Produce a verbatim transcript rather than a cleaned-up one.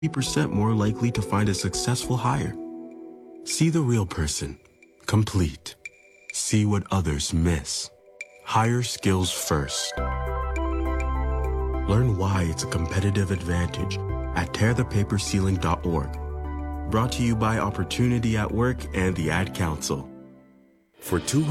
percent more likely to find a successful hire. See the real person. Complete. See what others miss. Hire skills first. Learn why it's a competitive advantage at tear the paper ceiling dot org. Brought to you by Opportunity at Work and the Ad Council. For two hundred